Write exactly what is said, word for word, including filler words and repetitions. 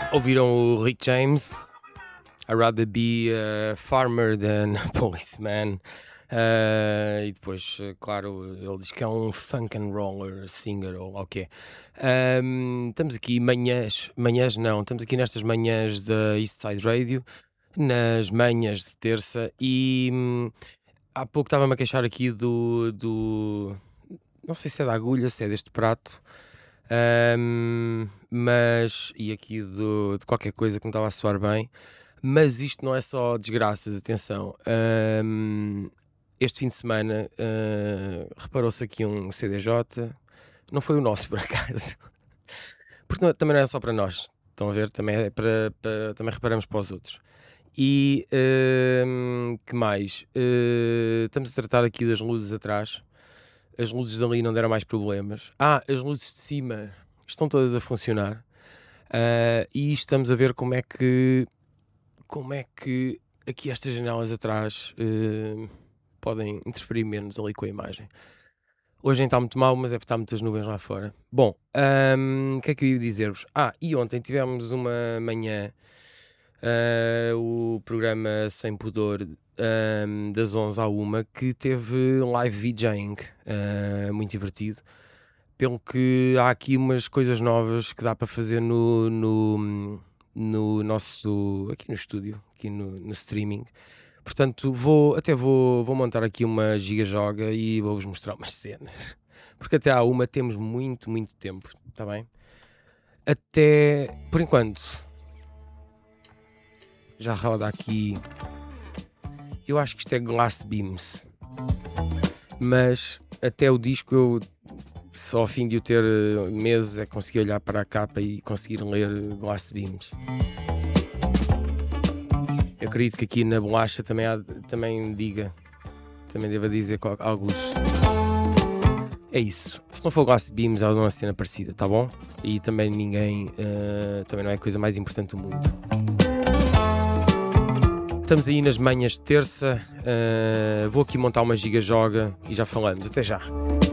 Ouviram o Rick James? I'd rather be a farmer than a policeman. Uh, e depois, uh, claro, ele diz que é um funk and roller singer ou o quê. Um, estamos aqui manhãs, manhãs não, estamos aqui nestas manhãs da East Side Radio, nas manhãs de terça, e hum, há pouco estava-me a queixar aqui do, do. Não sei se é da agulha, se é deste prato. Um, mas, e aqui do, de qualquer coisa que não estava a soar bem, mas isto não é só desgraças, atenção. Um, este fim de semana uh, reparou-se aqui um C D J, não foi o nosso por acaso, porque não- também não é só para nós, estão a ver, também, é para, para- também reparamos para os outros. E um, que mais? Uh, estamos a tratar aqui das luzes atrás. As luzes dali não deram mais problemas. Ah, as luzes de cima estão todas a funcionar. Ah, e estamos a ver como é que como é que aqui estas janelas atrás eh, podem interferir menos ali com a imagem. Hoje nem está muito mal, mas é porque está muitas nuvens lá fora. Bom, ahm, o que é que eu ia dizer-vos? Ah, e ontem tivemos uma manhã, ah, o programa Sem Pudor, ahm, das onze à uma, que teve live DJing, ah, muito divertido. Pelo que há aqui umas coisas novas que dá para fazer no, no, no nosso, aqui no estúdio, aqui no, no streaming. Portanto, vou, até vou, vou montar aqui uma giga-joga e vou-vos mostrar umas cenas. Porque até à uma temos muito, muito tempo, está bem? Até, por enquanto, já roda aqui, eu acho que isto é Glass Beams. Mas até o disco eu só ao fim de eu ter eh, meses é que consegui olhar para a capa e conseguir ler eh, Glass Beams. Eu acredito que aqui na bolacha também, há, também diga, também deva dizer qual- alguns. É isso. Se não for Glass Beams, ela não é uma cena parecida, tá bom? E também ninguém, eh, também não é a coisa mais importante do mundo. Estamos aí nas manhãs de terça, eh, vou aqui montar uma giga-joga e já falamos. Até já.